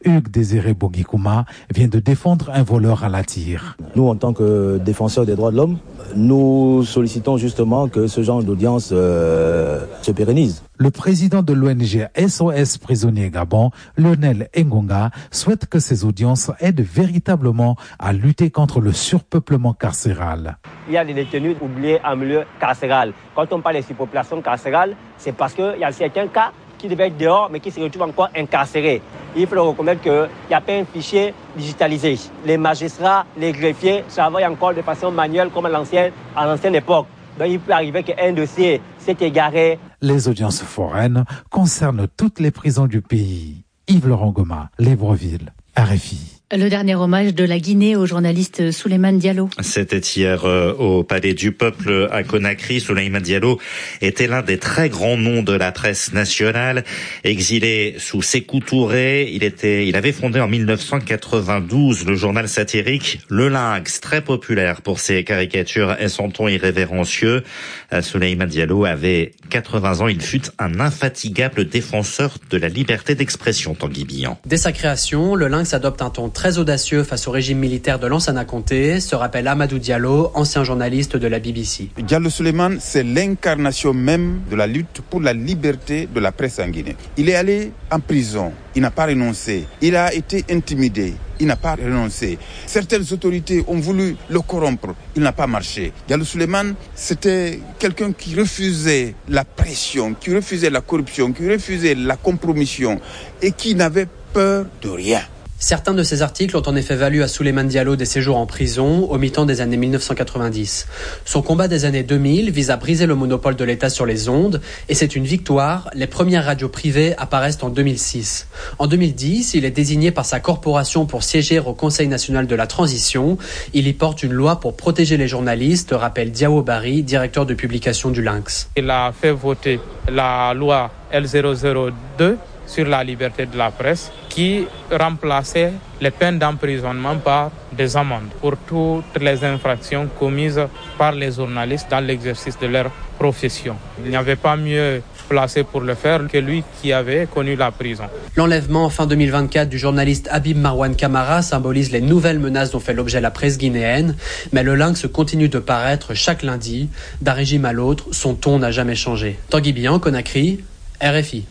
Hugues Désiré Bogikouma vient de défendre un voleur à la tire. Nous, en tant que défenseurs des droits de l'homme, nous sollicitons justement que ce genre d'audience se pérennise. Le président de l'ONG SOS Prisonniers Gabon, Lionel Engonga, souhaite que ces audiences aident véritablement à lutter contre le surpeuplement carcéral. Il y a des détenus oubliés en milieu carcéral. Quand on parle de surpopulation carcérale, c'est parce qu'il y a certains cas qui devaient être dehors mais qui se retrouvent encore incarcérés. Il faut reconnaître qu'il n'y a pas un fichier digitalisé. Les magistrats, les greffiers travaillent encore de façon manuelle comme à l'ancienne époque. Donc il peut arriver qu'un dossier s'est égaré. Les audiences foraines concernent toutes les prisons du pays. Yves-Laurent Goma, Libreville, RFI. Le dernier hommage de la Guinée au journaliste Souleymane Diallo. C'était hier au Palais du Peuple à Conakry. Souleymane Diallo était l'un des très grands noms de la presse nationale. Exilé sous Sékou Touré, il avait fondé en 1992 le journal satirique Le Lynx, très populaire pour ses caricatures et son ton irrévérencieux. Souleymane Diallo avait 80 ans. Il fut un infatigable défenseur de la liberté d'expression, Tanguy Bihan. Dès sa création, Le Lynx adopte un ton très audacieux face au régime militaire de Lansana Conté, se rappelle Amadou Diallo, ancien journaliste de la BBC. Diallo Souleymane, c'est l'incarnation même de la lutte pour la liberté de la presse en Guinée. Il est allé en prison, il n'a pas renoncé. Il a été intimidé, il n'a pas renoncé. Certaines autorités ont voulu le corrompre, il n'a pas marché. Diallo Souleymane, c'était quelqu'un qui refusait la pression, qui refusait la corruption, qui refusait la compromission et qui n'avait peur de rien. Certains de ces articles ont en effet valu à Souleymane Diallo des séjours en prison au mi-temps des années 1990. Son combat des années 2000 vise à briser le monopole de l'État sur les ondes et c'est une victoire. Les premières radios privées apparaissent en 2006. En 2010, il est désigné par sa corporation pour siéger au Conseil national de la transition. Il y porte une loi pour protéger les journalistes, rappelle Diao Barry, directeur de publication du Lynx. Il a fait voter la loi L002 sur la liberté de la presse qui remplaçait les peines d'emprisonnement par des amendes pour toutes les infractions commises par les journalistes dans l'exercice de leur profession. Il n'y avait pas mieux placé pour le faire que lui qui avait connu la prison. L'enlèvement en fin 2024 du journaliste Habib Marwan Camara symbolise les nouvelles menaces dont fait l'objet la presse guinéenne, mais le Lynx continue de paraître chaque lundi. D'un régime à l'autre, son ton n'a jamais changé. Tanguy Bihan, Conakry, RFI.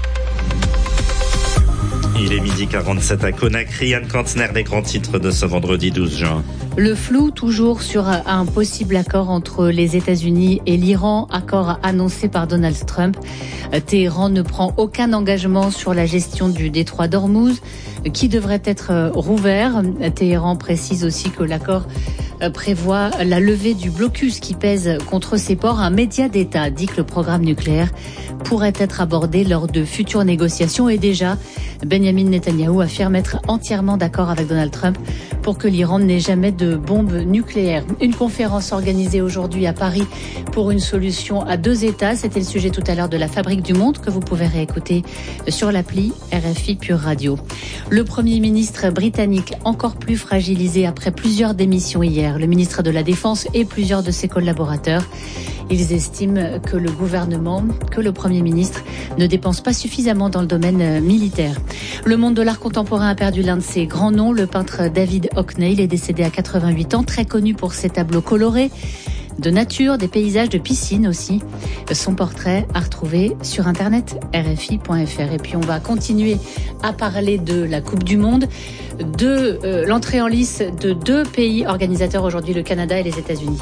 Il est 12h47 à Conakry. Anne Kantner, les grands titres de ce vendredi 12 juin. Le flou toujours sur un possible accord entre les États-Unis et l'Iran, accord annoncé par Donald Trump. Téhéran ne prend aucun engagement sur la gestion du détroit d'Ormuz, qui devrait être rouvert. Téhéran précise aussi que l'accord prévoit la levée du blocus qui pèse contre ces ports. Un média d'État dit que le programme nucléaire pourrait être abordé lors de futures négociations et déjà, Benjamin Netanyahou affirme être entièrement d'accord avec Donald Trump pour que l'Iran n'ait jamais de bombe nucléaire. Une conférence organisée aujourd'hui à Paris pour une solution à deux États. C'était le sujet tout à l'heure de la Fabrique du Monde que vous pouvez réécouter sur l'appli RFI Pure Radio. Le Premier ministre britannique encore plus fragilisé après plusieurs démissions hier. Le ministre de la Défense et plusieurs de ses collaborateurs. Ils estiment que le gouvernement, que le Premier ministre ne dépense pas suffisamment dans le domaine militaire. Le monde de l'art contemporain a perdu l'un de ses grands noms, le peintre David Hockney. Il est décédé à 88 ans, très connu pour ses tableaux colorés, de nature, des paysages, de piscine aussi. Son portrait à retrouver sur internet rfi.fr. Et puis on va continuer à parler de la Coupe du Monde, de l'entrée en lice de deux pays organisateurs aujourd'hui, le Canada et les États-Unis.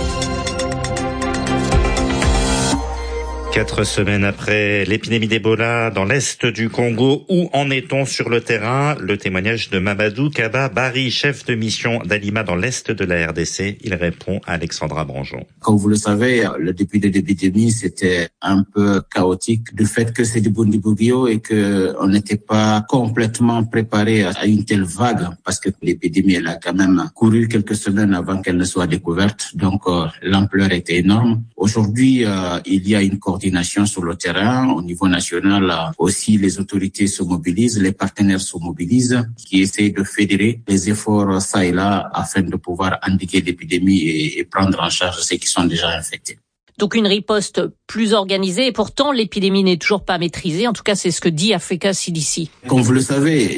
4 semaines après l'épidémie d'Ebola dans l'est du Congo, où en est-on sur le terrain? Le témoignage de Mamadou Kaba Bari, chef de mission d'Alima dans l'est de la RDC. Il répond à Alexandra Branjon. Comme vous le savez, le début de l'épidémie, c'était un peu chaotique du fait que c'est du Bundibugyo et que on n'était pas complètement préparé à une telle vague parce que l'épidémie, elle a quand même couru quelques semaines avant qu'elle ne soit découverte. Donc, l'ampleur était énorme. Aujourd'hui, il y a une coordination sur le terrain. Au niveau national, aussi, les autorités se mobilisent, les partenaires se mobilisent, qui essayent de fédérer les efforts ça et là afin de pouvoir endiguer l'épidémie et prendre en charge ceux qui sont déjà infectés. Donc une riposte plus organisée et pourtant l'épidémie n'est toujours pas maîtrisée. En tout cas, c'est ce que dit Africa CDC. Comme vous le savez,